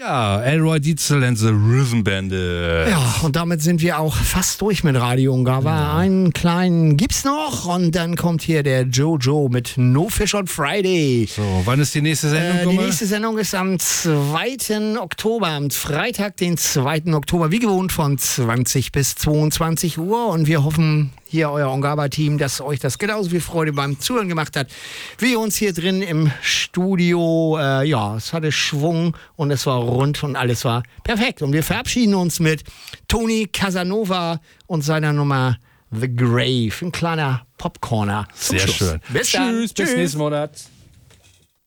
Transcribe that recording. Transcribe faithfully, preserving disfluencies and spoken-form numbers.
Ja, Elroy Dietzel and the Rhythm Bandit. Ja, und damit sind wir auch fast durch mit Radio Ungava. Ja. Einen kleinen gibt's noch und dann kommt hier der Jojo mit No Fish on Friday. So, wann ist die nächste Sendung? Äh, die nächste Sendung ist am zweiten Oktober, am Freitag, den zweiten Oktober, wie gewohnt von zwanzig bis zweiundzwanzig Uhr. Und wir hoffen, hier euer Ungava-Team, dass euch das genauso viel Freude beim Zuhören gemacht hat, wie uns hier drin im Studio. Äh, ja, es hatte Schwung und es war rund und alles war perfekt. Und wir verabschieden uns mit Tony Casanova und seiner Nummer The Grave. Ein kleiner Popcorner. Sehr Schluss. Schön. Bis dann. Tschüss, bis nächsten Monat.